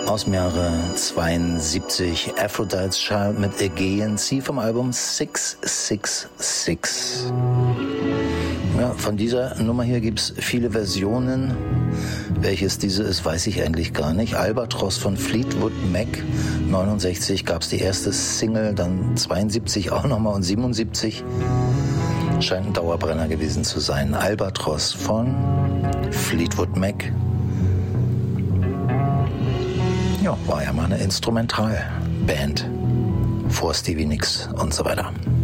Aus dem Jahre 72, Aphrodite's Child mit Aegean Sea vom Album 666. Ja, von dieser Nummer hier gibt es viele Versionen. Welches diese ist, weiß ich eigentlich gar nicht. Albatross von Fleetwood Mac, 69 gab es die erste Single, dann 72 auch nochmal und 77. Scheint ein Dauerbrenner gewesen zu sein. Albatross von Fleetwood Mac. Ja, war ja mal eine Instrumentalband vor Stevie Nicks und so weiter.